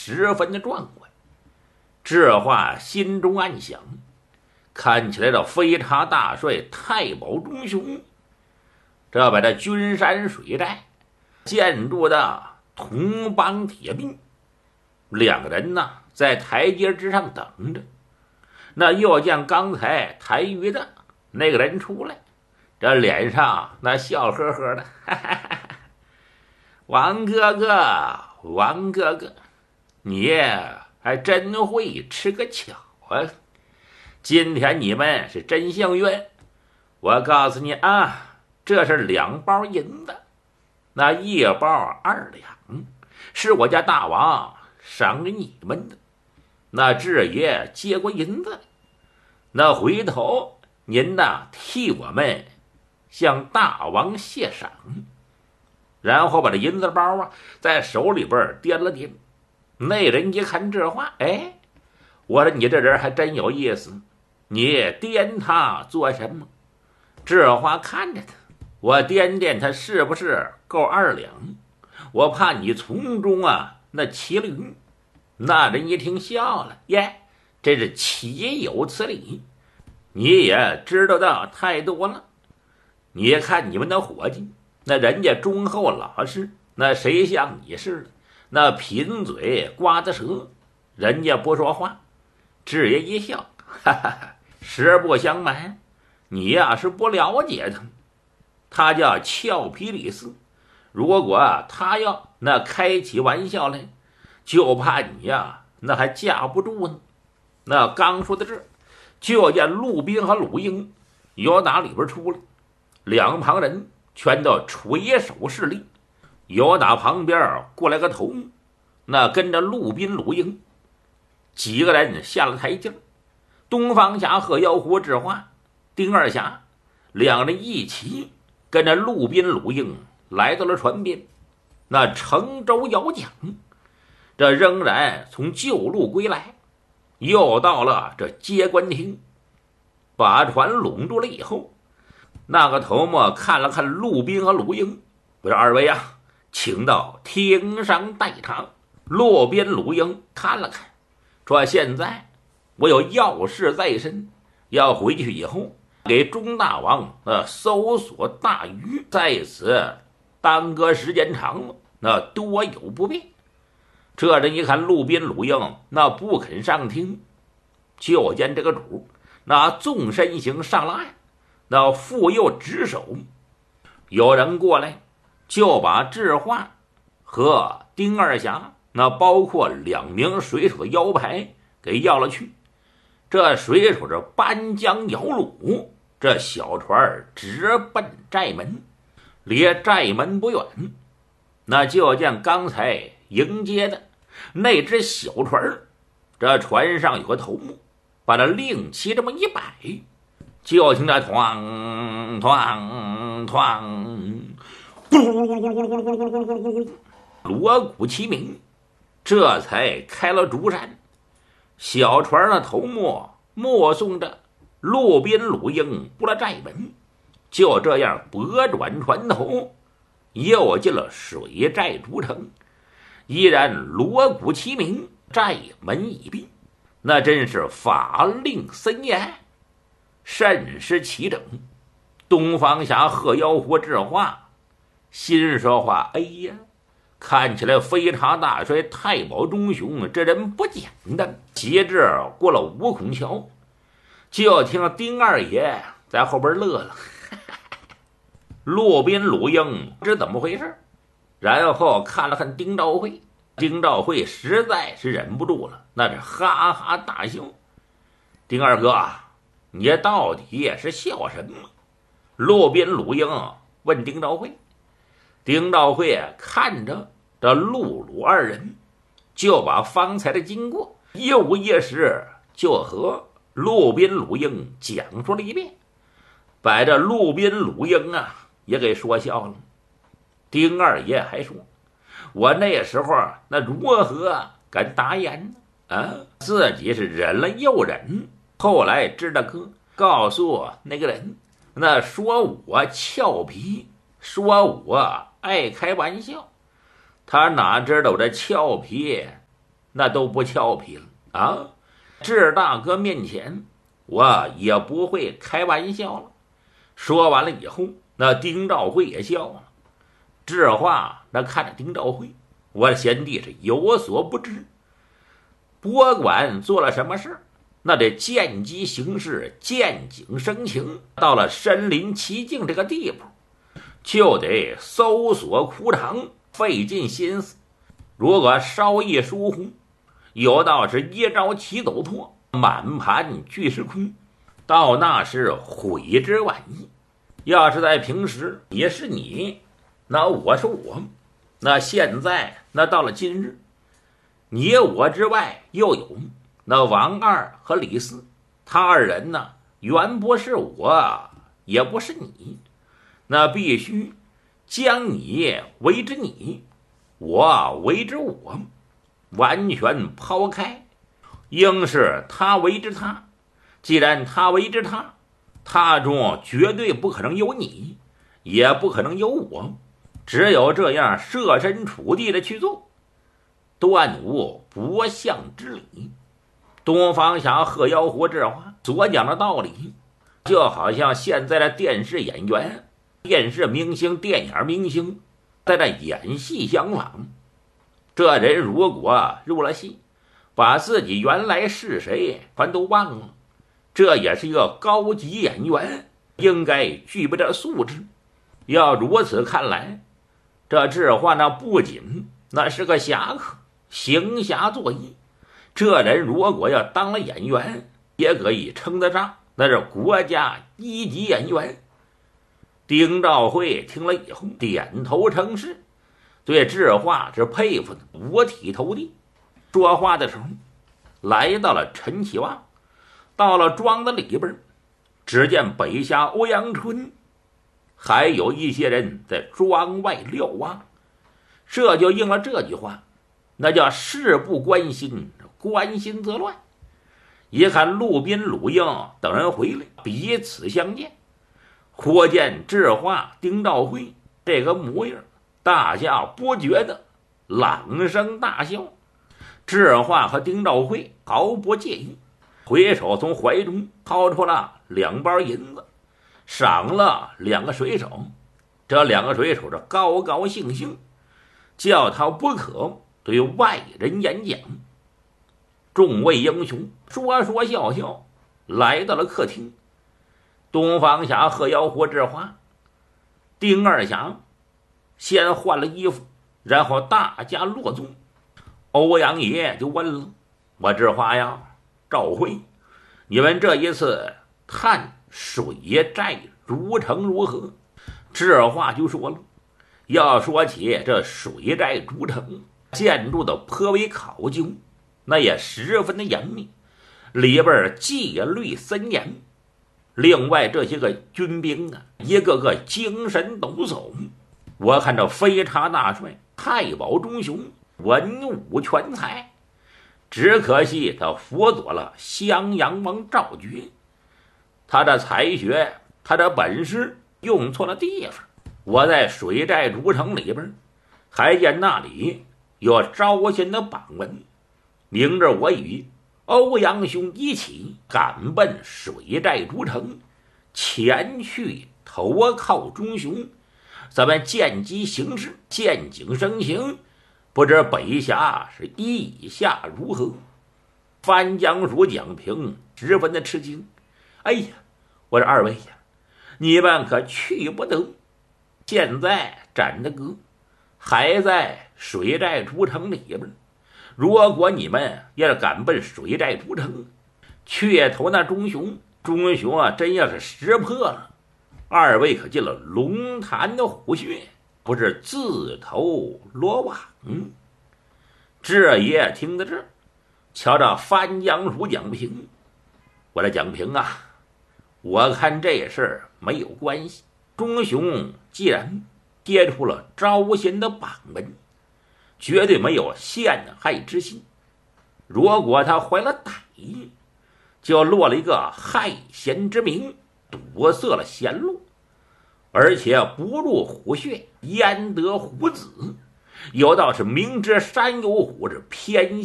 十分的壮观。这话心中暗想，看起来这飞差大帅太保中雄，这把这君山水寨建筑的铜帮铁壁，两个人呢在台阶之上等着。那又见刚才抬鱼的那个人出来，这脸上那笑呵呵的，哈哈哈哈，王哥哥，王哥哥，你还真会吃个巧啊！今天你们是真幸运。我告诉你啊，这是2包银子，那1包2两，是我家大王赏给你们的。那智爷接过银子，那回头您呐替我们向大王谢赏。然后把这银子包啊在手里边掂了掂。那人一看这话，哎，我说你这人还真有意思，你掂他做什么？这话看着他，我掂掂他是不是够2两？我怕你从中啊那骑了鱼。那人一听笑了，耶，这是岂有此理！你也知道的太多了。你看你们的伙计，那人家忠厚老实，那谁像你似的，那贫嘴瓜子舌，人家不说话。智爷一笑，哈哈哈，实不相瞒，你呀是不了解他，他叫俏皮李四。如果他要那开起玩笑来，就怕你呀那还架不住呢。那刚说到这，就见陆斌和鲁英由打里边出来，两旁人全都垂手侍立。由打旁边过来个头目，那跟着陆斌鲁英几个人下了台阶。东方侠和妖狐智化、丁二侠两人一起跟着陆斌鲁英来到了船边。那乘舟摇桨，这仍然从旧路归来，又到了这接官厅，把船拢住了以后，那个头目看了看陆斌和鲁英，我说2位啊，请到厅上待茶。陆斌鲁英看了看，说现在我有要事在身，要回去以后给钟大王搜索大鱼，在此耽搁时间长了，那多有不便。这人一看陆斌鲁英那不肯上厅，就见这个主那纵身形上了岸，那复又执手。有人过来就把智化和丁二侠那包括2名水手的腰牌给要了去。这水手这搬江摇橹，这小船直奔寨门。离寨门不远，那就见刚才迎接的那只小船，这船上有个头目，把这令旗这么一摆，就听着哐哐哐，锣鼓齐鸣，这才开了竹山。小船的头目目送着陆斌鲁英过了寨门，就这样拨转船头，又进了水寨竹城。依然锣鼓齐鸣，寨门已闭，那真是法令森严，甚是齐整。东方侠贺妖狐智化心说话，哎呀，看起来飞差大帅太保中雄这人不简单。骑至过了五孔桥，就听丁二爷在后边乐了。陆斌鲁英不知怎么回事，然后看了看丁兆会，丁兆会实在是忍不住了，那是哈哈大笑。丁二哥，你到底是笑什么？陆斌鲁英问丁兆会。丁兆会看着这陆鲁二人，就把方才的经过一五一十就和陆斌鲁英讲述了一遍，把这陆斌鲁英也给说笑了。丁二爷还说，我那时候那如何敢答言呢？自己是忍了又忍，后来知道哥告诉那个人，那说我俏皮，说我爱开玩笑，他哪知道我这俏皮那都不俏皮了啊！智大哥面前，我也不会开玩笑了。说完了以后，那丁兆辉也笑了。智化那看着丁兆辉，我的贤弟是有所不知，不管做了什么事，那得见机行事，见景生情。到了身临其境这个地步，就得搜索枯肠，费尽心思。如果稍一疏忽，有道是一朝棋走错，满盘俱是空，到那时悔之晚矣。要是在平时，也是你，那我是我，那现在那到了今日，你我之外又有那王二和李四，他二人呢，原不是我，也不是你，那必须将你为之你，我为之我，完全抛开，应是他为之他。既然他为之他，他中绝对不可能有你，也不可能有我，只有这样设身处地的去做，断无不祥之理。东方侠鹤妖狐这话所讲的道理，就好像现在的电视演员、电视明星、电影明星在那演戏相仿。这人如果入了戏，把自己原来是谁全都忘了，这也是一个高级演员应该具备的素质。要如此看来，这智化那不仅那是个侠客，行侠作义，这人如果要当了演员，也可以称得上那是国家一级演员。丁兆辉听了以后点头称是，对智化是佩服的五体投地。说话的时候来到了陈启旺，到了庄子里边，只见北下欧阳春还有一些人在庄外瞭望。这就应了这句话，那叫事不关心，关心则乱。一看陆斌、鲁英等人回来，彼此相见，忽见智化、丁兆辉这个模样，大家不觉得朗声大笑。智化和丁兆辉毫不介意，回手从怀中掏出了2包银子，赏了2个水手。这2个水手是高高兴兴，叫他不可对外人演讲。众位英雄说说笑笑来到了客厅。东方侠鹤妖狐智化、丁二侠先换了衣服，然后大家落座。欧阳爷就问了：“我智化呀，赵辉，你们这一次探水寨如城如何？”智化就说了：“要说起这水寨诸城，建筑的颇为考究，那也十分的严密，里边纪律森严。另外这些个军兵啊，一个个精神抖擞。我看这飞叉大帅太保中雄，文武全才，只可惜他辅佐了襄阳王赵觉，他的才学，他的本事用错了地方。我在水寨诸城里边还见那里有招贤的榜文，明着我与欧阳兄一起赶奔水寨诸城，前去投靠中雄，咱们见机行事，见景生情，不知北侠是意下如何？番江署蒋平十分的吃惊。哎呀，我说二位呀，你们可去不得。现在展大哥还在水寨诸城里边，如果你们要是赶奔水寨诸城，去投那中雄，中雄啊，真要是识破了，二位可进了龙潭的虎穴，不是自投罗网。这爷听到这儿，瞧着番江署蒋平，我的蒋平啊，我看这事儿没有关系。中雄既然贴出了招贤的榜文，绝对没有陷害之心。如果他怀了歹意，就落了一个害贤之名，堵塞了贤路，而且不入虎穴焉得虎子？有道是明知山有虎，是偏